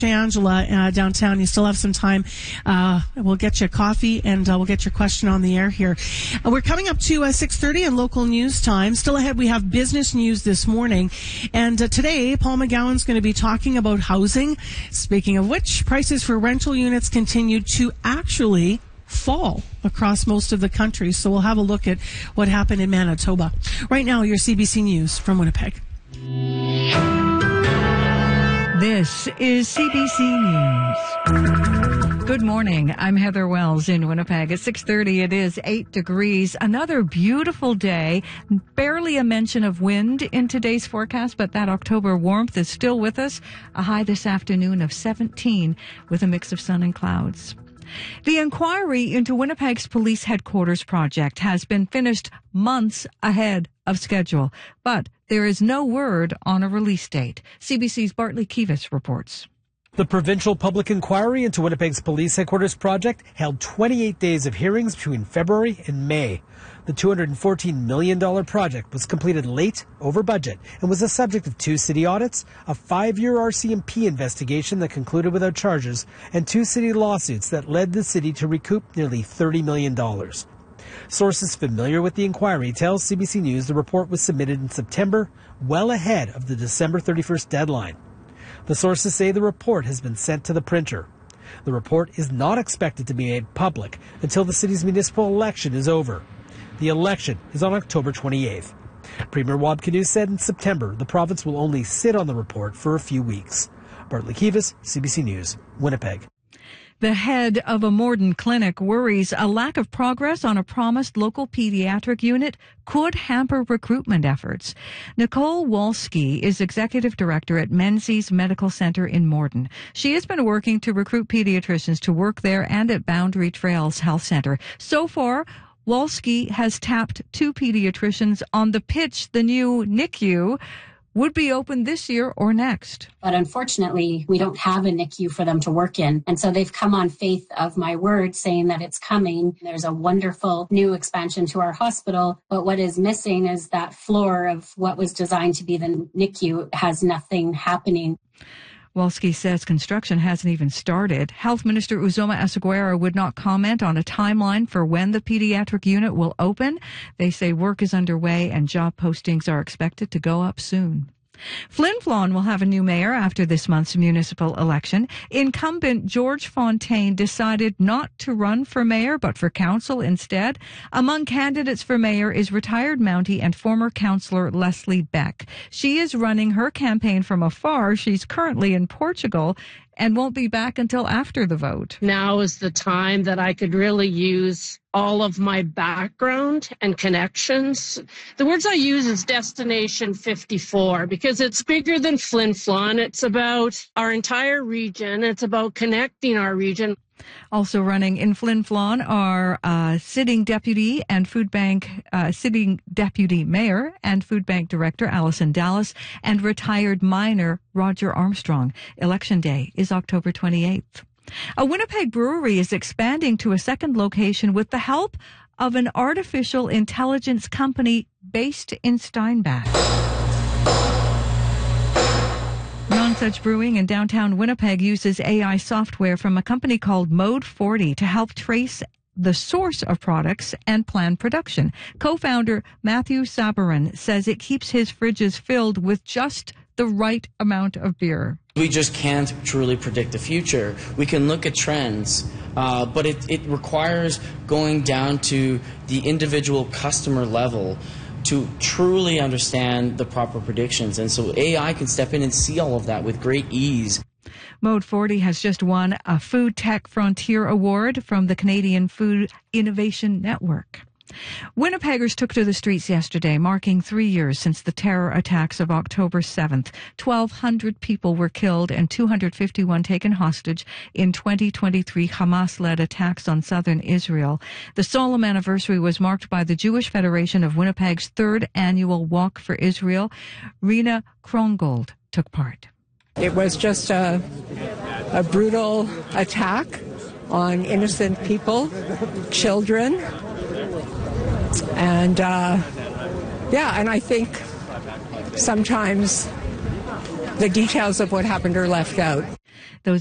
Angela downtown. You still have some time. We'll get you a coffee and we'll get your question on the air here. We're coming up to 6:30 in local news time. Still ahead, we have business news this morning. And today, Paul McGowan's going to be talking about housing. Speaking of which, prices for rental units continue to actually fall across most of the country. So we'll have a look at what happened in Manitoba. Right now, your CBC News from Winnipeg. This is CBC News. Good morning. I'm Heather Wells in Winnipeg. At 6:30, it is 8 degrees. Another beautiful day. Barely a mention of wind in today's forecast, but that October warmth is still with us. A high this afternoon of 17 with a mix of sun and clouds. The inquiry into Winnipeg's police headquarters project has been finished months ahead of schedule, but there is no word on a release date. CBC's Bartley Kivas reports. The provincial public inquiry into Winnipeg's police headquarters project held 28 days of hearings between February and May. The $214 million project was completed late, over budget, and was the subject of 2 city audits, a 5-year RCMP investigation that concluded without charges, and 2 city lawsuits that led the city to recoup nearly $30 million. Sources familiar with the inquiry tell CBC News the report was submitted in September, well ahead of the December 31st deadline. The sources say the report has been sent to the printer. The report is not expected to be made public until the city's municipal election is over. The election is on October 28th. Premier Wab Kinew said in September the province will only sit on the report for a few weeks. Bartley Kivas, CBC News, Winnipeg. The head of a Morden clinic worries a lack of progress on a promised local pediatric unit could hamper recruitment efforts. Nicole Walski is executive director at Menzies Medical Center in Morden. She has been working to recruit pediatricians to work there and at Boundary Trails Health Center. So far, Walski has tapped 2 pediatricians on the pitch the new NICU would be open this year or next. But unfortunately, we don't have a NICU for them to work in. And so they've come on faith of my word saying that it's coming. There's a wonderful new expansion to our hospital. But what is missing is that floor of what was designed to be the NICU has nothing happening. Walski says construction hasn't even started. Health Minister Uzoma Asseguera would not comment on a timeline for when the pediatric unit will open. They say work is underway and job postings are expected to go up soon. Flin Flon will have a new mayor after this month's municipal election. Incumbent George Fontaine decided not to run for mayor, but for council instead. Among candidates for mayor is retired Mountie and former councillor Leslie Beck. She is running her campaign from afar. She's currently in Portugal and won't be back until after the vote. Now is the time that I could really use all of my background and connections. The words I use is Destination 54 because it's bigger than Flin Flon. It's about our entire region. It's about connecting our region. Also running in Flin Flon are sitting deputy mayor and food bank director Alison Dallas and retired miner Roger Armstrong. Election day is October 28th. A Winnipeg brewery is expanding to a second location with the help of an artificial intelligence company based in Steinbach. Nonsuch Brewing in downtown Winnipeg uses AI software from a company called Mode 40 to help trace the source of products and plan production. Co-founder Matthew Sabarin says it keeps his fridges filled with just the right amount of beer. We just can't truly predict the future. We can look at trends, but it requires going down to the individual customer level to truly understand the proper predictions. And so AI can step in and see all of that with great ease. Mode 40 has just won a Food Tech Frontier Award from the Canadian Food Innovation Network. Winnipeggers took to the streets yesterday, marking 3 years since the terror attacks of October 7th. 1,200 people were killed and 251 taken hostage in 2023 Hamas-led attacks on southern Israel. The solemn anniversary was marked by the Jewish Federation of Winnipeg's 3rd annual Walk for Israel. Rena Krongold took part. It was just a brutal attack on innocent people, children. And, and I think sometimes the details of what happened are left out.